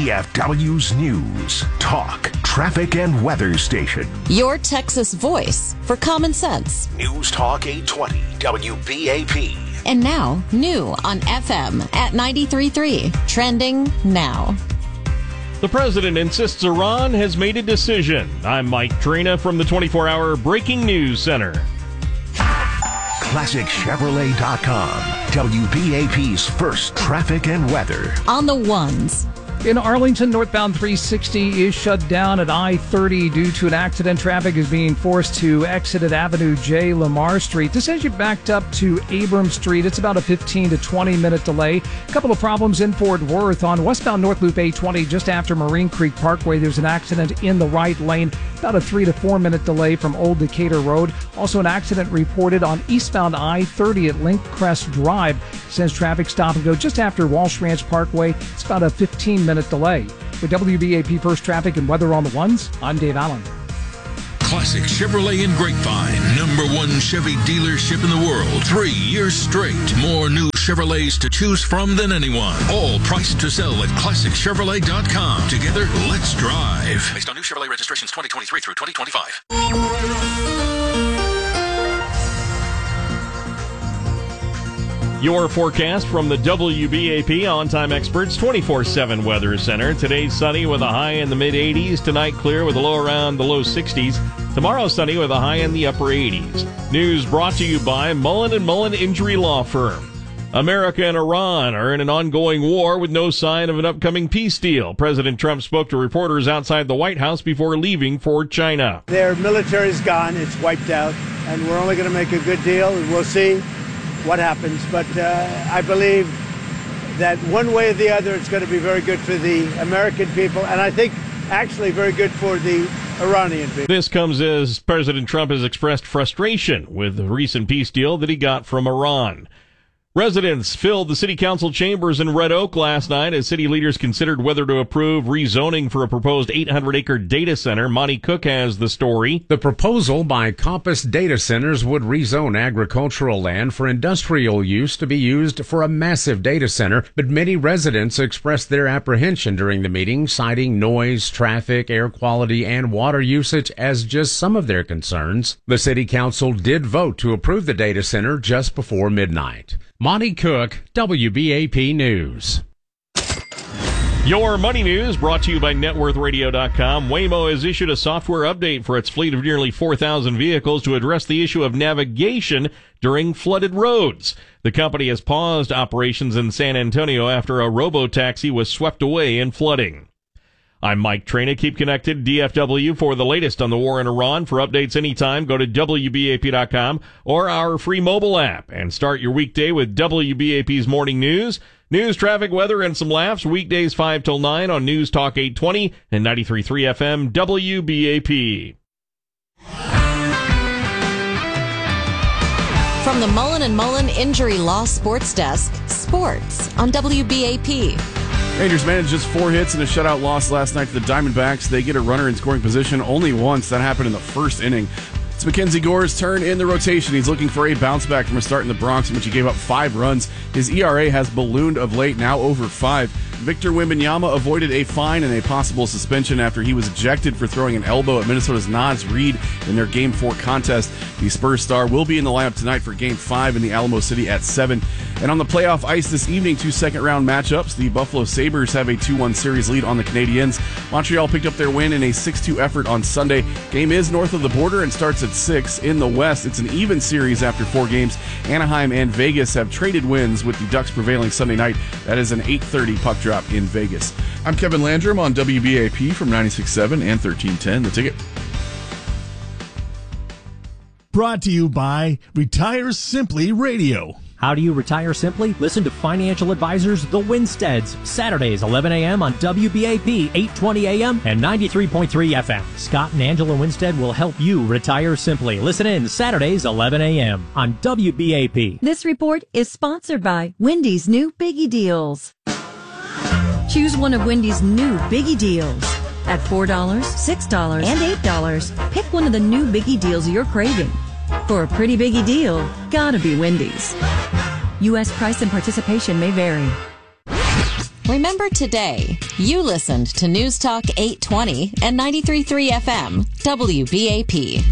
DFW's News, Talk, Traffic, and Weather Station. Your Texas voice for common sense. News Talk 820 WBAP. And now, new on FM at 93.3. Trending now. The president insists Iran has made a decision. I'm Mike Trina from the 24-hour Breaking News Center. ClassicChevrolet.com. WBAP's first traffic and weather. On the ones. In Arlington, northbound 360 is shut down at I-30 due to an accident. Traffic is being forced to exit at Avenue J, Lamar Street. This has you backed up to Abrams Street. It's about a 15 to 20-minute delay. A couple of problems in Fort Worth. On westbound North Loop 820, just after Marine Creek Parkway, there's an accident in the right lane. About a 3 to 4 minute delay from Old Decatur Road. Also an accident reported on eastbound I-30 at Link Crest Drive. Sends traffic stop and go just after Walsh Ranch Parkway. It's about a 15-minute delay. With WBAP First Traffic and Weather on the Ones, I'm Dave Allen. Classic Chevrolet in Grapevine, #1 Chevy dealership in the world, 3 years straight. More new Chevrolets to choose from than anyone. All priced to sell at ClassicChevrolet.com. Together, let's drive. Based on new Chevrolet registrations 2023 through 2025. Your forecast from the WBAP On-Time Experts 24/7 Weather Center. Today's sunny with a high in the mid-80s. Tonight clear with a low around the low 60s. Tomorrow sunny with a high in the upper 80s. News brought to you by Mullen & Mullen Injury Law Firm. America and Iran are in an ongoing war with no sign of an upcoming peace deal. President Trump spoke to reporters outside the White House before leaving for China. Their military's gone. It's wiped out. And we're only going to make a good deal. We'll see what happens, but I believe that one way or the other it's going to be very good for the American people, and I think actually very good for the Iranian people. This comes as President Trump has expressed frustration with the recent peace deal that he got from Iran. Residents filled the city council chambers in Red Oak last night as city leaders considered whether to approve rezoning for a proposed 800-acre data center. Monty Cook has the story. The proposal by Compass Data Centers would rezone agricultural land for industrial use to be used for a massive data center, but many residents expressed their apprehension during the meeting, citing noise, traffic, air quality, and water usage as just some of their concerns. The city council did vote to approve the data center just before midnight. Monty Cook, WBAP News. Your money news brought to you by NetWorthRadio.com. Waymo has issued a software update for its fleet of nearly 4,000 vehicles to address the issue of navigation during flooded roads. The company has paused operations in San Antonio after a robo-taxi was swept away in flooding. I'm Mike Trina. Keep connected. DFW for the latest on the war in Iran. For updates anytime, go to WBAP.com or our free mobile app and start your weekday with WBAP's morning news. News, traffic, weather, and some laughs. Weekdays 5 till 9 on News Talk 820 and 93.3 FM WBAP. From the Mullen & Mullen Injury Law Sports Desk, sports on WBAP. Rangers managed just 4 hits and a shutout loss last night to the Diamondbacks. They get a runner in scoring position only once. That happened in the first inning. It's Mackenzie Gore's turn in the rotation. He's looking for a bounce back from a start in the Bronx in which he gave up 5 runs. His ERA has ballooned of late, now over 5. Victor Wembanyama avoided a fine and a possible suspension after he was ejected for throwing an elbow at Minnesota's Naz Reid in their Game 4 contest. The Spurs star will be in the lineup tonight for Game 5 in the Alamo City at 7. And on the playoff ice this evening, 2 second-round matchups. The Buffalo Sabres have a 2-1 series lead on the Canadiens. Montreal picked up their win in a 6-2 effort on Sunday. Game is north of the border and starts at 6. In the West, it's an even series after 4 games. Anaheim and Vegas have traded wins with the Ducks prevailing Sunday night. That is an 8:30 puck drop in Vegas. I'm Kevin Landrum on WBAP from 96.7 and 1310. The Ticket. Brought to you by Retire Simply Radio. How do you retire simply? Listen to financial advisors The Winsteads, Saturdays 11 a.m. on WBAP 820 a.m. and 93.3 FM. Scott and Angela Winstead will help you retire simply. Listen in Saturdays 11 a.m. on WBAP. This report is sponsored by Wendy's new Biggie Deals. Choose one of Wendy's new Biggie Deals. At $4, $6, and $8, pick one of the new Biggie Deals you're craving. For a pretty biggie deal, gotta be Wendy's. U.S. price and participation may vary. Remember today, you listened to News Talk 820 and 93.3 FM, WBAP.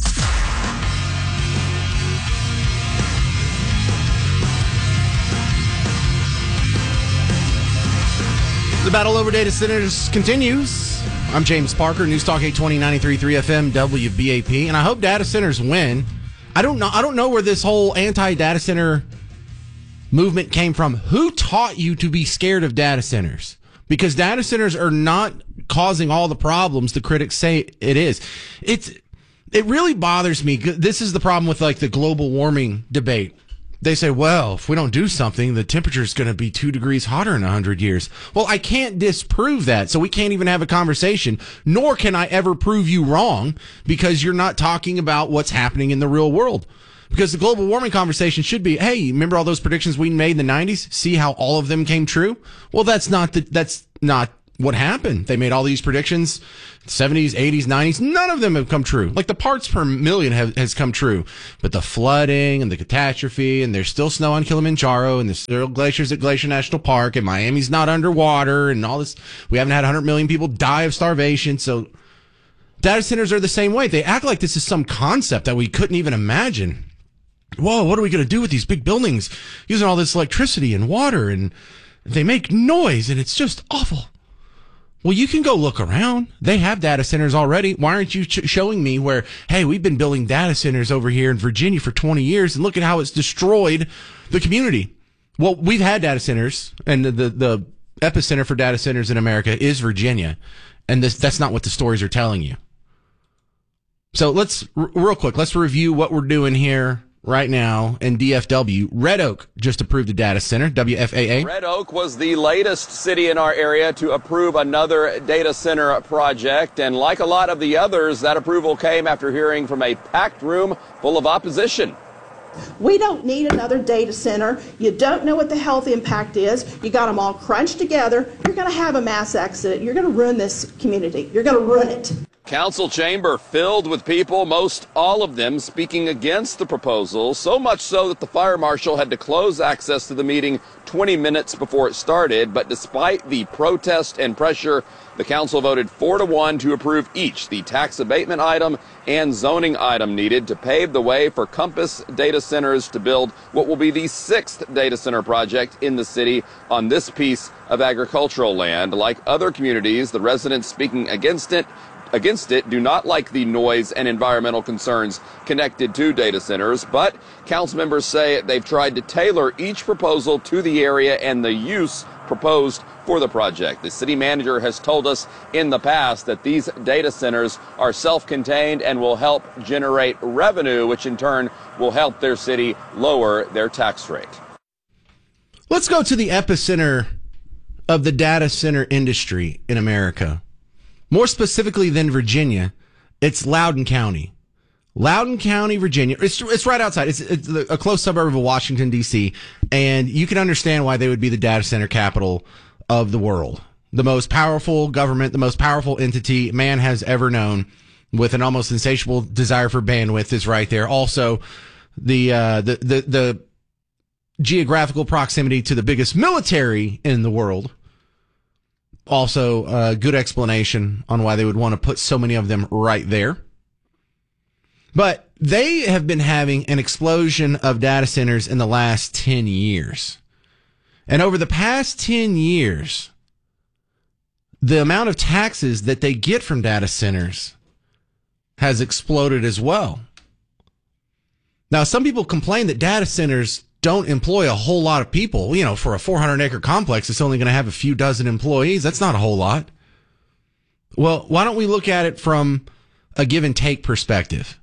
The battle over data centers continues. I'm James Parker, News Talk 820, 93.3 FM, WBAP, and I hope data centers win. I don't know where this whole anti-data center movement came from. Who taught you to be scared of data centers? Because data centers are not causing all the problems the critics say it is. It really bothers me. This is the problem with like the global warming debate. They say, well, if we don't do something, the temperature is going to be 2 degrees hotter in 100 years. Well, I can't disprove that, so we can't even have a conversation, nor can I ever prove you wrong, because you're not talking about what's happening in the real world. Because the global warming conversation should be, hey, remember all those predictions we made in the 90s? See how all of them came true? Well, that's not what happened. They made all these predictions, 70s, 80s, 90s. None of them have come true. Like the parts per million has come true. But the flooding and the catastrophe, and there's still snow on Kilimanjaro, and there's still glaciers at Glacier National Park, and Miami's not underwater, and all this. We haven't had 100 million people die of starvation. So data centers are the same way. They act like this is some concept that we couldn't even imagine. Whoa, what are we going to do with these big buildings using all this electricity and water, and they make noise, and it's just awful. Well, you can go look around. They have data centers already. Why aren't you showing me where, hey, we've been building data centers over here in Virginia for 20 years, and look at how it's destroyed the community. Well, we've had data centers, and the epicenter for data centers in America is Virginia, and that's not what the stories are telling you. So real quick, let's review what we're doing here right now in DFW. Red Oak just approved a data center, WFAA. Red Oak was the latest city in our area to approve another data center project. And like a lot of the others, that approval came after hearing from a packed room full of opposition. We don't need another data center. You don't know what the health impact is. You got them all crunched together. You're going to have a mass accident. You're going to ruin this community. You're going to ruin it. Council chamber filled with people, most all of them speaking against the proposal, so much so that the fire marshal had to close access to the meeting 20 minutes before it started. But despite the protest and pressure, the council voted 4-1 to approve each the tax abatement item and zoning item needed to pave the way for Compass Data Centers to build what will be the 6th data center project in the city on this piece of agricultural land. Like other communities, the residents speaking against it do not like the noise and environmental concerns connected to data centers, but council members say they've tried to tailor each proposal to the area and the use proposed for the project. The city manager has told us in the past that these data centers are self-contained and will help generate revenue, which in turn will help their city lower their tax rate. Let's go to the epicenter of the data center industry in America. More specifically than Virginia, it's Loudoun County. Loudoun County, Virginia. It's right outside. It's a close suburb of Washington, D.C., and you can understand why they would be the data center capital of the world. The most powerful government, the most powerful entity man has ever known, with an almost insatiable desire for bandwidth, is right there. Also, the geographical proximity to the biggest military in the world. Also, a good explanation on why they would want to put so many of them right there. But they have been having an explosion of data centers in the last 10 years. And over the past 10 years, the amount of taxes that they get from data centers has exploded as well. Now, some people complain that data centers don't employ a whole lot of people. You know, for a 400-acre complex, it's only going to have a few dozen employees. That's not a whole lot. Well, why don't we look at it from a give and take perspective?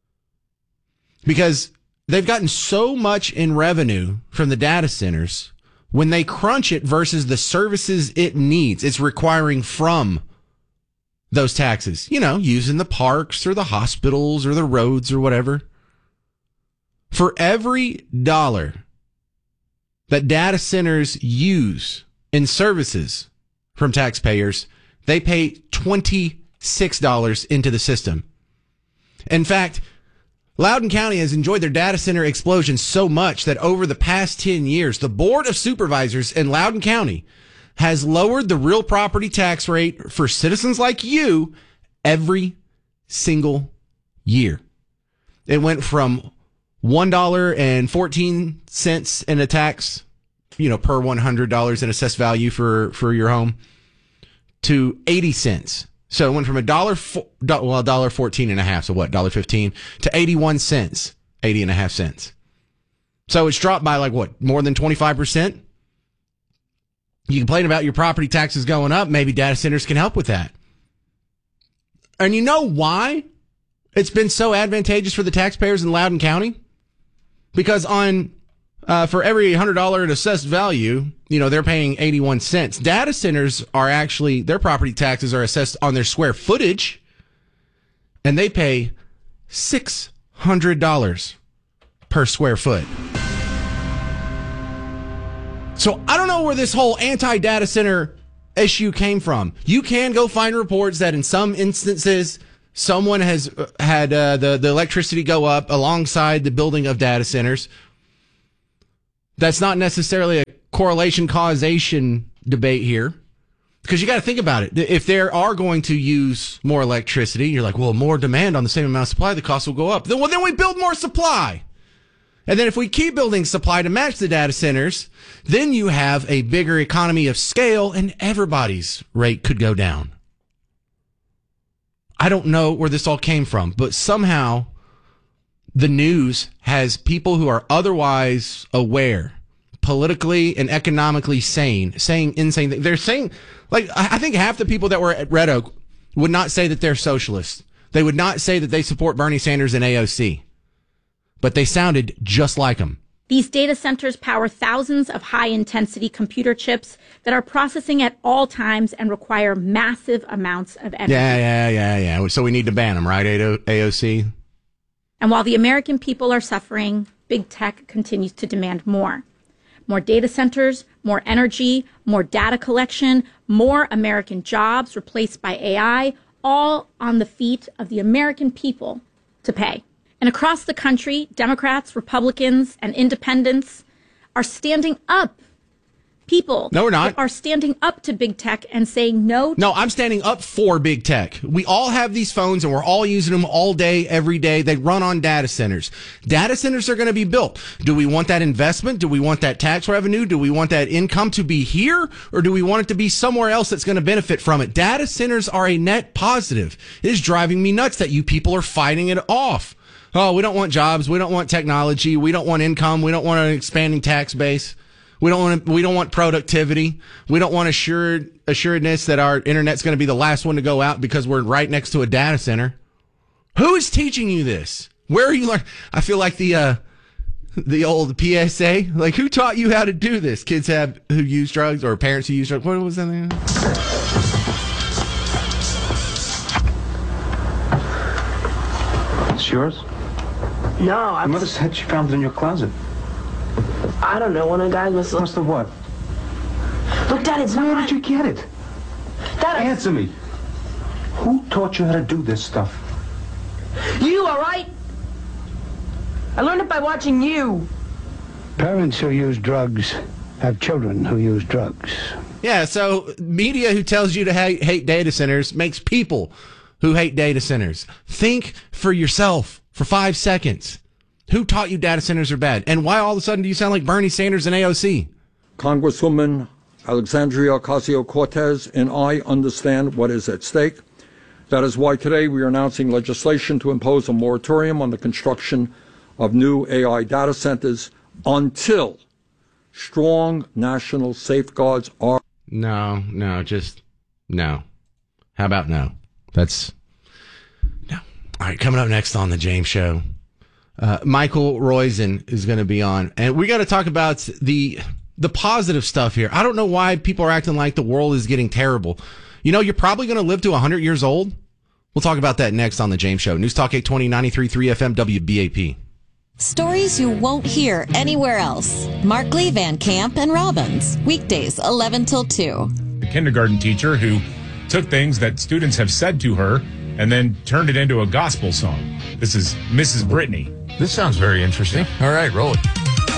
Because they've gotten so much in revenue from the data centers, when they crunch it versus the services it needs, it's requiring from those taxes. You know, using the parks or the hospitals or the roads or whatever. For every dollar that data centers use in services from taxpayers, they pay $26 into the system. In fact, Loudoun County has enjoyed their data center explosion so much that over the past 10 years, the Board of Supervisors in Loudoun County has lowered the real property tax rate for citizens like you every single year. It went from $1.14 in a tax, per $100 in assessed value for your home, to 80 cents. So it went from $1.14 and a half, so what, $1.15 to 81 cents, 80 and a half cents. So it's dropped by more than 25%? You complain about your property taxes going up, maybe data centers can help with that. And you know why it's been so advantageous for the taxpayers in Loudoun County? Because for every $100 in assessed value, they're paying 81 cents. Data centers are actually, their property taxes are assessed on their square footage, and they pay $600 per square foot. So I don't know where this whole anti-data center issue came from. You can go find reports that in some instances, someone has had the electricity go up alongside the building of data centers. That's not necessarily a correlation causation debate here, because you got to think about it. If they are going to use more electricity, you're like, well, more demand on the same amount of supply, the cost will go up. Then we build more supply. And then if we keep building supply to match the data centers, then you have a bigger economy of scale and everybody's rate could go down. I don't know where this all came from, but somehow the news has people who are otherwise aware, politically and economically sane, saying insane things. They're saying, I think half the people that were at Red Oak would not say that they're socialists. They would not say that they support Bernie Sanders and AOC. But they sounded just like him. These data centers power thousands of high-intensity computer chips that are processing at all times and require massive amounts of energy. Yeah. So we need to ban them, right, AOC? And while the American people are suffering, big tech continues to demand more. More data centers, more energy, more data collection, more American jobs replaced by AI, all on the feet of the American people to pay. And across the country, Democrats, Republicans, and independents are standing up. People are standing up to big tech and saying no. No, I'm standing up for big tech. We all have these phones and we're all using them all day, every day. They run on data centers. Data centers are going to be built. Do we want that investment? Do we want that tax revenue? Do we want that income to be here? Or do we want it to be somewhere else that's going to benefit from it? Data centers are a net positive. It is driving me nuts that you people are fighting it off. Oh, we don't want jobs. We don't want technology. We don't want income. We don't want an expanding tax base. We don't want productivity. We don't want assuredness that our internet's going to be the last one to go out because we're right next to a data center. Who is teaching you this? Where are you learning? I feel like the old PSA. Like, who taught you how to do this? Kids who use drugs or parents who use drugs. What was that thing? It's yours? No, Your mother said she found it in your closet. I don't know. One of the guys must have what? Look, Dad, it's not. Where did you get it? Dad, answer me. Who taught you how to do this stuff? You, all right? I learned it by watching you. Parents who use drugs have children who use drugs. Yeah, so media who tells you to hate data centers makes people who hate data centers. Think for yourself for 5 seconds. Who taught you data centers are bad? And why all of a sudden do you sound like Bernie Sanders and AOC? Congresswoman Alexandria Ocasio-Cortez and I understand what is at stake. That is why today we are announcing legislation to impose a moratorium on the construction of new AI data centers until strong national safeguards are... No. How about no? That's... No. All right, coming up next on The James Show, Michael Roizen is going to be on, and we got to talk about the positive stuff here. I don't know why people are acting like the world is getting terrible. You know, you're probably going to live to 100 years old. We'll talk about that next on The James Show. News Talk 820, 93.3 FM, WBAP. Stories you won't hear anywhere else. Mark Lee Van Camp and Robbins. Weekdays, 11 till 2. The kindergarten teacher who took things that students have said to her and then turned it into a gospel song. This is Mrs. Brittany. This sounds very interesting. All right, roll it.